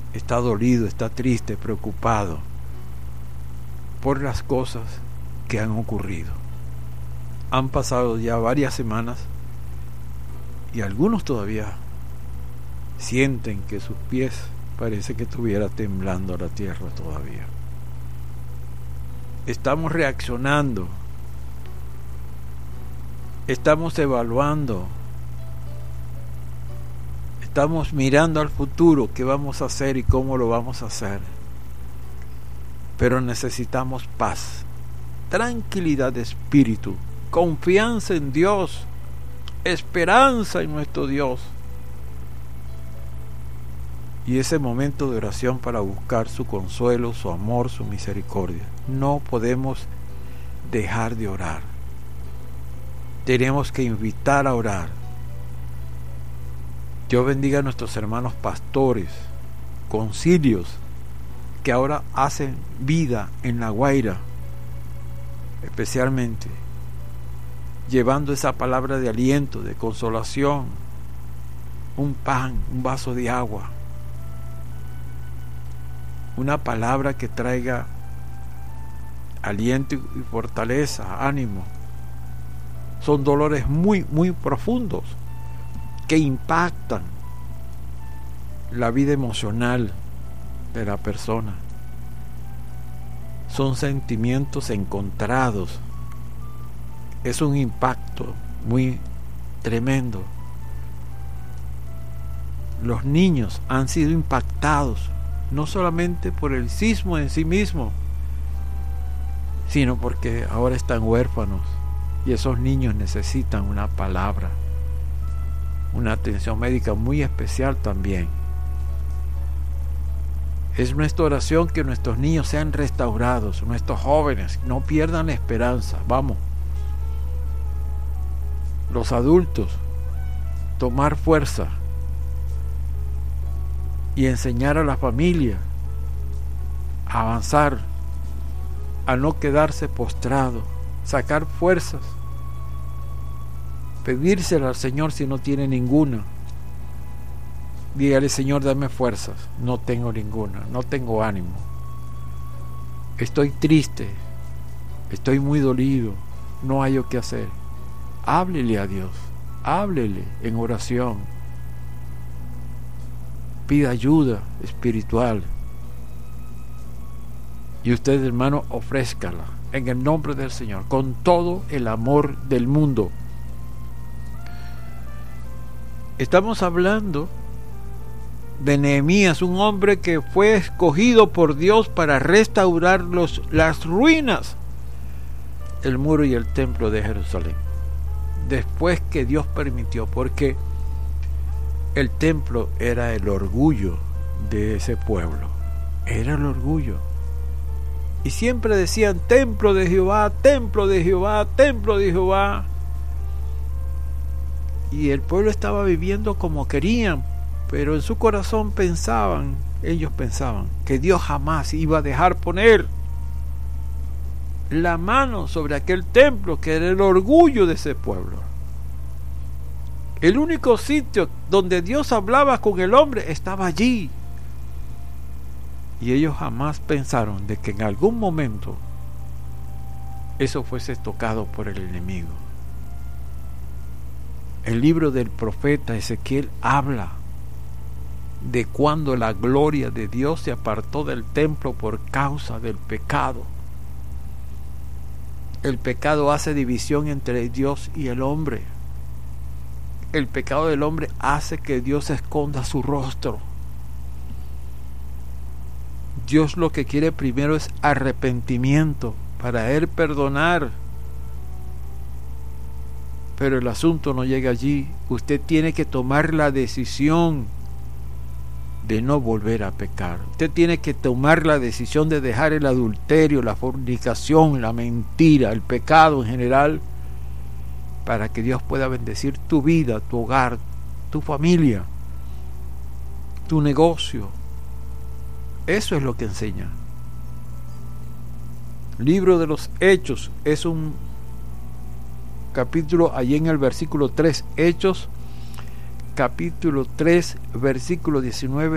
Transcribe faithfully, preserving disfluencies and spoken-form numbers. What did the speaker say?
está dolido, está triste, preocupado por las cosas que han ocurrido. Han pasado ya varias semanas y algunos todavía sienten que sus pies parece que estuviera temblando la tierra todavía. Estamos reaccionando, estamos evaluando, estamos mirando al futuro, qué vamos a hacer y cómo lo vamos a hacer. Pero necesitamos paz, tranquilidad de espíritu, confianza en Dios, esperanza en nuestro Dios. Y ese momento de oración para buscar su consuelo, su amor, su misericordia. No podemos dejar de orar. Tenemos que invitar a orar. Dios bendiga a nuestros hermanos pastores, concilios, que ahora hacen vida en La Guaira, especialmente llevando esa palabra de aliento, de consolación, un pan, un vaso de agua, una palabra que traiga aliento y fortaleza, ánimo. Son dolores muy, muy profundos que impactan la vida emocional de la persona. Son sentimientos encontrados. Es un impacto muy tremendo. Los niños han sido impactados no solamente por el sismo en sí mismo, sino porque ahora están huérfanos y esos niños necesitan una palabra, una atención médica muy especial también. Es nuestra oración que nuestros niños sean restaurados, nuestros jóvenes no pierdan la esperanza. Vamos, los adultos, tomar fuerza y enseñar a la familia a avanzar, a no quedarse postrado, sacar fuerzas, pedírsela al Señor si no tiene ninguna. Dígale: Señor, dame fuerzas, no tengo ninguna, no tengo ánimo, estoy triste, estoy muy dolido, no hay qué hacer. Háblele a Dios, háblele en oración, pida ayuda espiritual y usted, hermano, ofrézcala en el nombre del Señor con todo el amor del mundo. Estamos hablando de Nehemías, un hombre que fue escogido por Dios para restaurar los, las ruinas, el muro y el templo de Jerusalén, después que Dios permitió, porque el templo era el orgullo de ese pueblo, era el orgullo, y siempre decían: templo de Jehová, templo de Jehová, templo de Jehová, y el pueblo estaba viviendo como querían, pero en su corazón pensaban, ellos pensaban que Dios jamás iba a dejar poner la mano sobre aquel templo que era el orgullo de ese pueblo. El único sitio donde Dios hablaba con el hombre estaba allí. Y ellos jamás pensaron de que en algún momento eso fuese tocado por el enemigo. El libro del profeta Ezequiel habla de cuando la gloria de Dios se apartó del templo por causa del pecado. El pecado hace división entre Dios y el hombre. El pecado del hombre hace que Dios esconda su rostro. Dios lo que quiere primero es arrepentimiento para Él perdonar. Pero el asunto no llega allí. Usted tiene que tomar la decisión de no volver a pecar. Usted tiene que tomar la decisión de dejar el adulterio, la fornicación, la mentira, el pecado en general, para que Dios pueda bendecir tu vida, tu hogar, tu familia, tu negocio. Eso es lo que enseña. Libro de los Hechos es un capítulo, allí en el versículo tres, Hechos capítulo tres, versículo diecinueve.